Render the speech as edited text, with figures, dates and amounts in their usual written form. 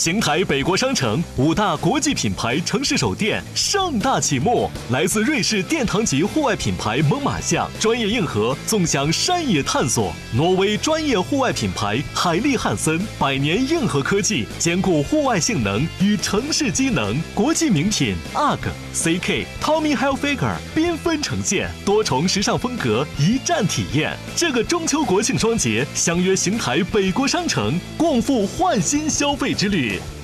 邢台北国商城5大国际品牌城市首店盛大启幕，来自瑞士殿堂级户外品牌猛犸象专业硬核纵享山野探索，挪威专业户外品牌海利汉森100年硬核科技兼顾户外性能与城市机能，国际名品 UGG、CK、Tommy Hilfiger 缤纷呈现，多重时尚风格一站体验。这个中秋国庆双节，相约邢台北国商城，共赴焕新消费之旅。